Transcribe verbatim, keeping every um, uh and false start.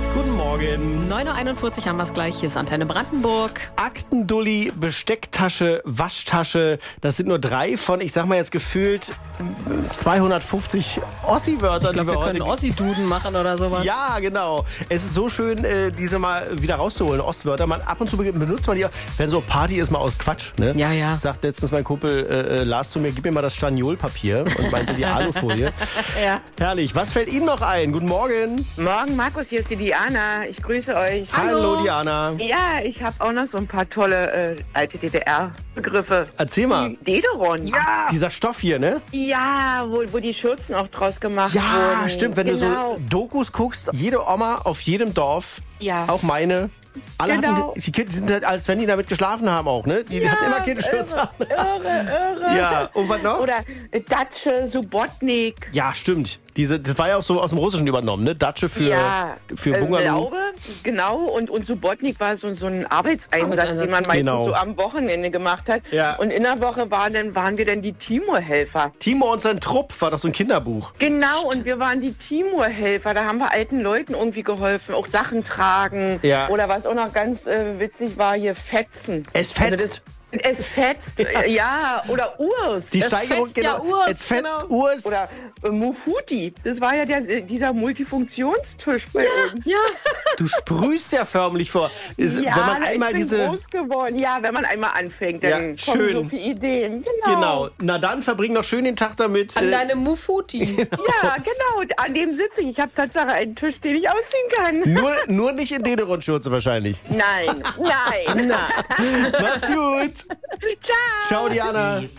Guten Morgen. neun Uhr einundvierzig haben wir es gleich. Hier ist Antenne Brandenburg. Aktendulli, Bestecktasche, Waschtasche. Das sind nur drei von, ich sag mal jetzt gefühlt zweihundertfünfzig Ossi-Wörtern. Ich glaube, wir können Ossi-Duden machen oder sowas. Ja, genau. Es ist so schön, äh, diese mal wieder rauszuholen, Ostwörter. Man, ab und zu benutzt man die auch, wenn so Party ist, mal aus Quatsch. Ne? Ja, ja. Sagt letztens mein Kumpel äh, Lars zu mir, gib mir mal das Staniolpapier und meinte die Alufolie. Ja. Herrlich. Was fällt Ihnen noch ein? Guten Morgen. Morgen, Markus, hier ist die Diana. Ich grüße euch. Hallo, Hallo Diana. Ja, ich habe auch noch so ein paar tolle äh, alte D D R-Begriffe. Erzähl mal. Dederon. Ja. Dieser Stoff hier, ne? Ja, wo, wo die Schürzen auch draus gemacht Ja, wurden. stimmt. Wenn genau. du so Dokus guckst, jede Oma auf jedem Dorf, Ja. auch meine, alle Genau. hatten, die Kinder sind halt, als wenn die damit geschlafen haben auch, ne? Die Ja, hatten immer Kinderschürze an. Irre, irre. Ja, und was noch? Oder äh, Datsche, Subotnik. Ja, stimmt. Diese, das war ja auch so aus dem Russischen übernommen, ne? Datsche für, ja, für äh, Bungalow. Glaube, genau. Und, und Subotnik war so, so ein Arbeitseinsatz, Arbeitseinsatz, den man meistens genau. so am Wochenende gemacht hat. Ja. Und in der Woche waren, dann, waren wir dann die Timur-Helfer. Timo und sein Trupp war doch so ein Kinderbuch. Genau, und wir waren die Timur-Helfer. Da haben wir alten Leuten irgendwie geholfen, auch Sachen tragen. Ja. Oder was auch noch ganz äh, witzig war, hier Fetzen. Es fetzt. Also das, es fetzt, ja. ja, oder Urs. Die Es Steigerung, fetzt ja genau. Urs, es fetzt genau. Urs. Oder äh, Mufuti. Das war ja der, dieser Multifunktionstisch bei uns. Ja. Du sprühst ja förmlich vor. Ist, Ja, wenn man da einmal ich bin diese. groß geworden. Ja, wenn man einmal anfängt, dann Ja, kommen schön. so viele Ideen. Genau. Genau. Na dann verbring noch schön den Tag damit. An äh, deine Mufuti. Ja, genau. An dem sitze ich. Ich habe tatsächlich einen Tisch, den ich ausziehen kann. nur, nur nicht in Dederon-Schürze wahrscheinlich. Nein, nein. Na. Mach's gut. Ciao. Ciao, Diana.